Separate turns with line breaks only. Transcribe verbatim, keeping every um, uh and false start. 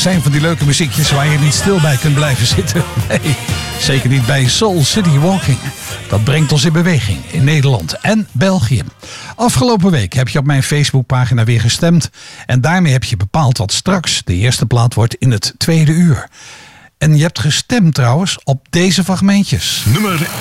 zijn van die leuke muziekjes waar je niet stil bij kunt blijven zitten. Nee, zeker niet bij Soul City Walking. Dat brengt ons in beweging in Nederland en België. Afgelopen week heb je op mijn Facebookpagina weer gestemd. En daarmee heb je bepaald wat straks de eerste plaat wordt in het tweede uur. En je hebt gestemd trouwens op deze fragmentjes.
Nummer